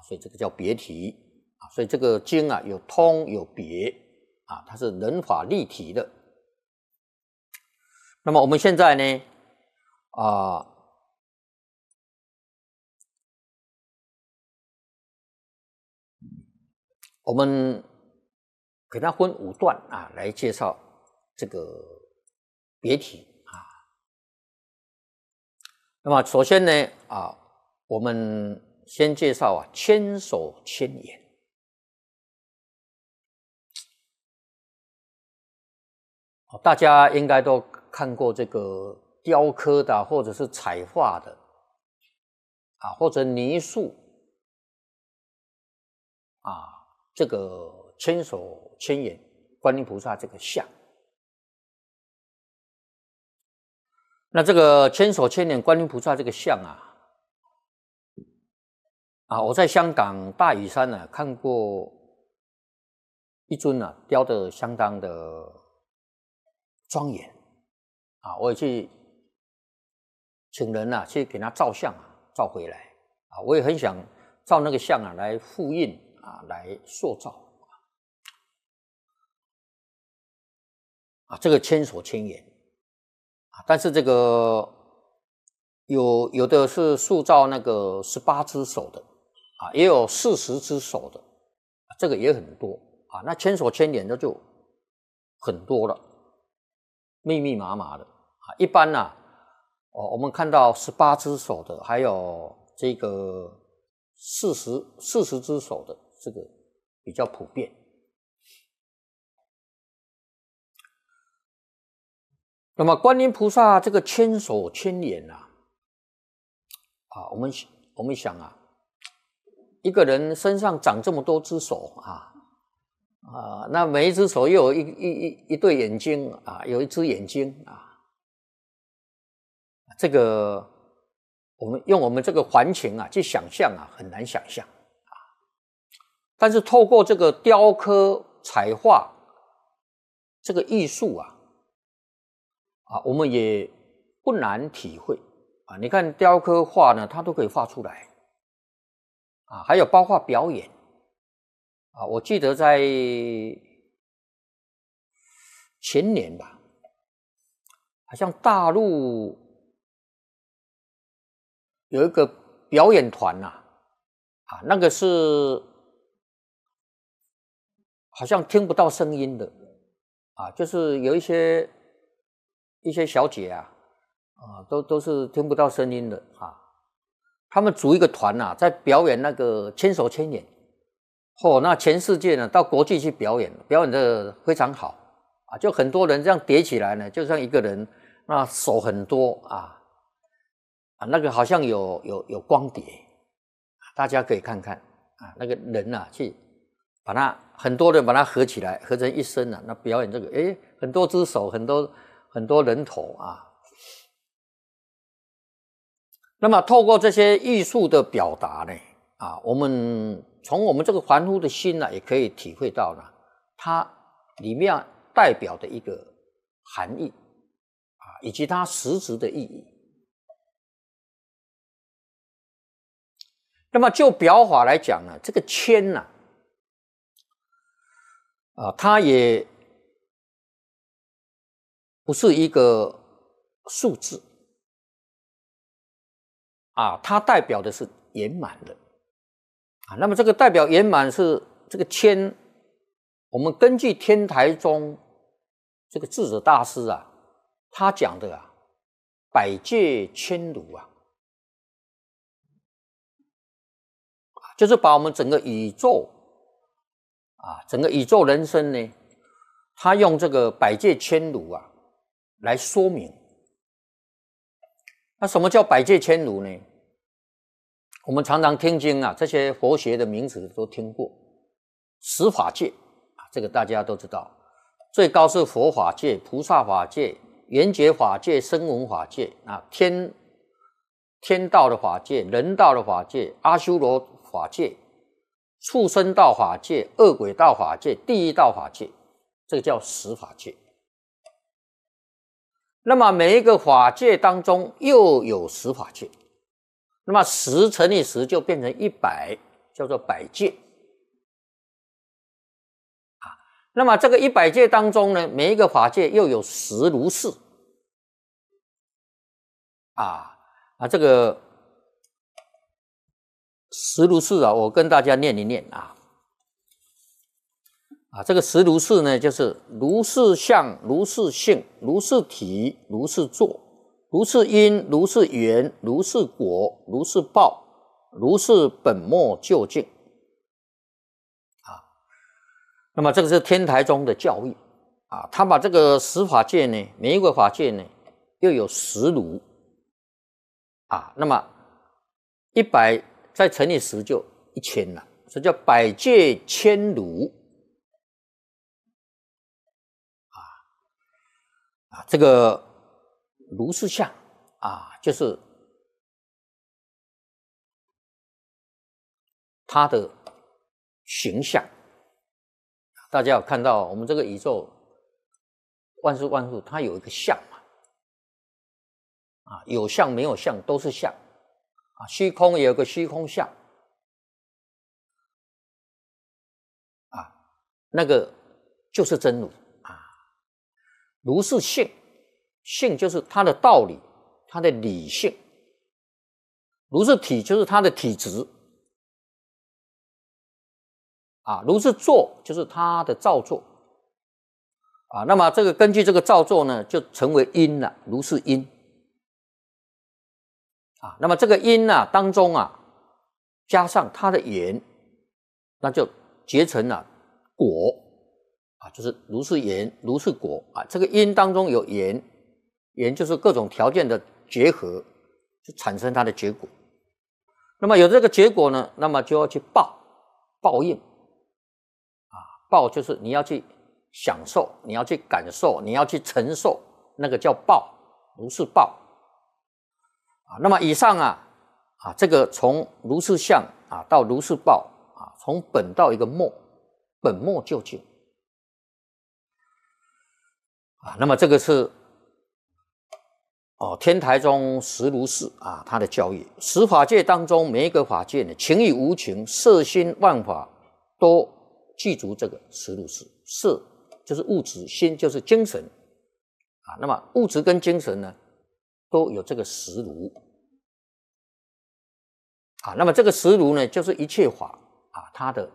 所以这个叫别题啊。所以这个经啊有通有别啊，它是人法立体的。那么我们现在呢我们给它分5段啊来介绍这个别题啊。那么首先呢我们先介绍千手千眼。大家应该都看过这个雕刻的或者是彩画的或者泥塑这个千手千眼观音菩萨这个像。那这个千手千眼观音菩萨这个像我在香港大屿山看过一尊雕得相当的庄严我也去请人去给他照相照回来我也很想照那个像来复印来塑造这个千手千眼但是这个有的是塑造那个18只手的也有40只手的，这个也很多那千手千眼的就很多了，密密麻麻的一般我们看到18只手的，还有这个40只手的，这个比较普遍。那么观音菩萨这个千手千眼我们想一个人身上长这么多只手那每一只手又有一对眼睛有一只眼睛这个我们用我们这个环境去想象很难想象但是透过这个雕刻彩画这个艺术我们也不难体会你看雕刻画呢，它都可以画出来还有包括表演我记得在前年吧，好像大陆有一个表演团那个是好像听不到声音的就是有一些小姐都是听不到声音的他们组一个团在表演那个千手千眼那全世界呢到国际去表演的非常好就很多人这样叠起来呢，就像一个人，那手很多那个好像有光碟大家可以看看那个人去把它很多人把它合起来，合成一身那表演这个很多只手，很多人头那么透过这些艺术的表达呢我们从我们这个凡夫的心也可以体会到它里面代表的一个含义以及它实质的意义。那么就表法来讲呢，这个千它也不是一个数字它代表的是圆满的那么这个代表圆满是这个千，我们根据天台宗这个智者大师他讲的百界千如就是把我们整个宇宙整个宇宙人生呢，他用这个百界千如来说明。那什么叫百界千如呢？我们常常听经这些佛学的名词都听过。十法界这个大家都知道，最高是佛法界、菩萨法界、缘觉法界、声闻法界天道的法界、人道的法界、阿修罗法界、畜生道法界、恶鬼道法界、地狱道法界，这个叫十法界。那么每一个法界当中又有十法界，那么10乘以10就变成100， 叫做百界。那么这个100界当中呢，每一个法界又有10如是。这个10如是我跟大家念一念这个10如是呢，就是如是相、如是性、如是体、如是作、如是因、如是缘、如是果、如是报、如是本末究竟。那么这个是天台宗的教义他把这个10法界呢，每一个法界呢又有10如那么100再乘以10就1000了，所以叫百界千如这个如是相就是它的形象。大家有看到我们这个宇宙万事万物它有一个相嘛有相没有相都是相虚空也有个虚空相那个就是真如如是性，性就是它的道理，它的理性。如是体就是它的体质如是作就是它的造作那么这个根据这个造作呢，就成为因了，如是因那么这个因当中加上它的缘，那就结成了果就是如是缘，如是果这个因当中有缘，缘就是各种条件的结合，就产生它的结果。那么有这个结果呢，那么就要去报应报就是你要去享受，你要去感受，你要去承受，那个叫报，如是报那么以上这个从如是相到如是报从本到一个末，本末究竟那么这个是天台宗10如是他的教义。10法界当中每一个法界呢，情与无情、色心万法都具足这个10如是。色就是物质，心就是精神那么物质跟精神呢都有这个10如那么这个10如呢，就是一切法它的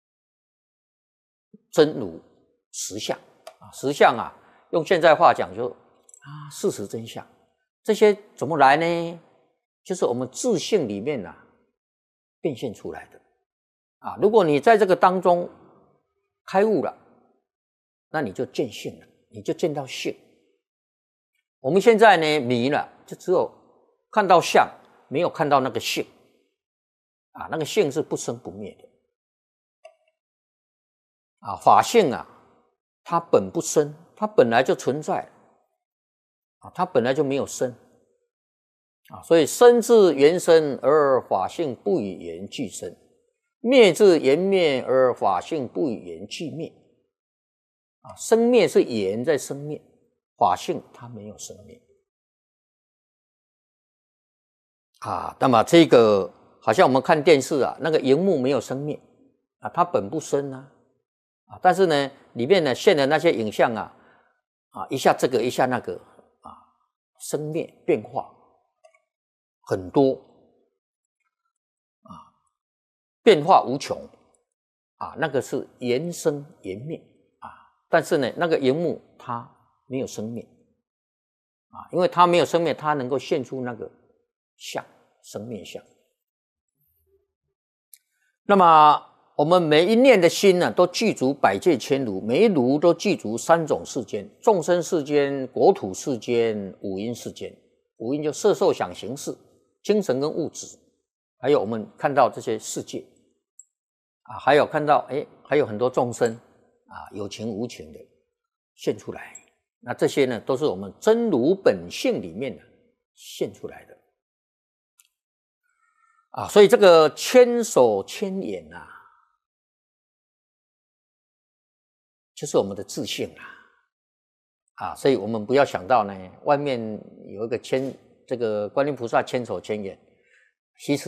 真如实相实相用现在话讲就事实真相。这些怎么来呢？就是我们自性里面变现出来的如果你在这个当中开悟了，那你就见性了，你就见到性。我们现在呢迷了，就只有看到相，没有看到那个性那个性是不生不灭的法性它本不生，它本来就存在它本来就没有生所以生自缘生，而法性不与缘俱生；灭自缘灭，而法性不与缘俱灭生灭是缘在生灭，法性它没有生灭那么这个好像我们看电视那个荧幕没有生灭它本不生但是呢里面呢现的那些影像一下这个一下那个生灭变化很多变化无穷那个是缘生缘灭但是呢那个荧幕它没有生灭因为它没有生灭，它能够现出那个相，生灭相。那么我们每一念的心呢，都具足百界千如，每一如都具足3种世间：众生世间、国土世间、五阴世间。五阴就色受想行识，精神跟物质，还有我们看到这些世界还有看到还有很多众生有情无情的现出来。那这些呢，都是我们真如本性里面现出来的所以这个千手千眼就是我们的自性所以我们不要想到呢，外面有一个这个观音菩萨千手千眼，其实